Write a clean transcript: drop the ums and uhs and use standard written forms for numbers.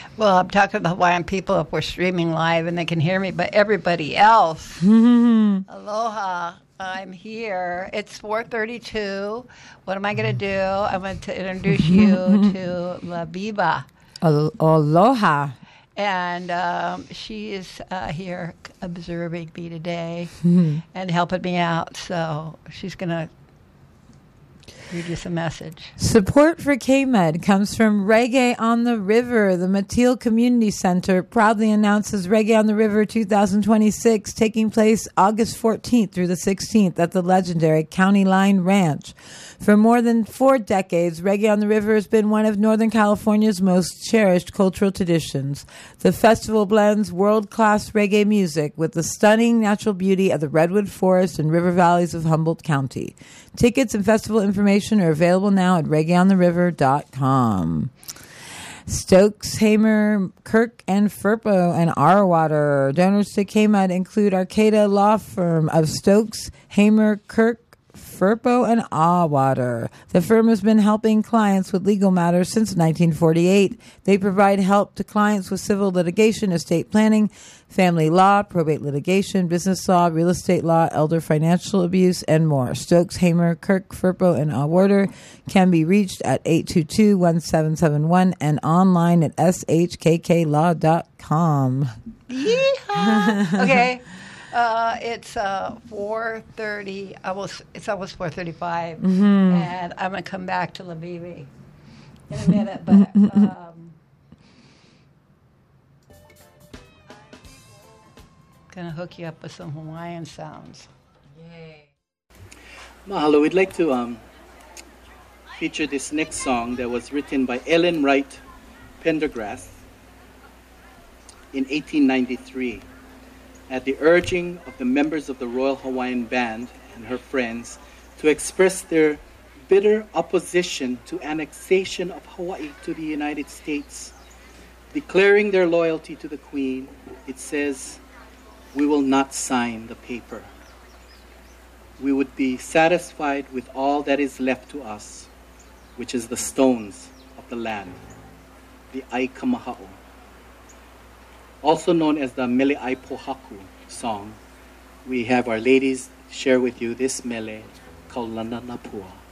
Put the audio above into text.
Well, I'm talking to the Hawaiian people if we're streaming live and they can hear me, but everybody else, aloha. I'm here. It's 4:32. What am I going to do? I'm going to introduce you to La Biba. Aloha. And she is here observing me today and helping me out. So she's going to read you some message. Support for K-Med comes from Reggae on the River. The Mateel Community Center proudly announces Reggae on the River 2026, taking place August 14th through the 16th at the legendary County Line Ranch. For more than 4 decades, Reggae on the River has been one of Northern California's most cherished cultural traditions. The festival blends world-class reggae music with the stunning natural beauty of the Redwood Forest and river valleys of Humboldt County. Tickets and festival information are available now at reggaeontheriver.com. Stokes, Hamer, Kirk, and Furpo and Arwater. Donors to KMUD include Arcata Law Firm of Stokes, Hamer, Kirk, Furpo, and Awater. The firm has been helping clients with legal matters since 1948. They provide help to clients with civil litigation, estate planning, family law, probate litigation, business law, real estate law, elder financial abuse, and more. Stokes, Hamer, Kirk, Furpo, and Awater can be reached at 822-1771 and online at shkklaw.com. Yeehaw! Okay. It's 4:30. It's almost 4:35, and I'm gonna come back to La Bibi in a minute. But gonna hook you up with some Hawaiian sounds. Yay! Mahalo. We'd like to feature this next song that was written by Ellen Wright Pendergrass in 1893. At the urging of the members of the Royal Hawaiian Band and her friends to express their bitter opposition to annexation of Hawaii to the United States, declaring their loyalty to the Queen, it says, "We will not sign the paper. We would be satisfied with all that is left to us, which is the stones of the land, the Aikamaha'o, also known as the Mele Ai Pohaku song." We have our ladies share with you this mele called Lananapua.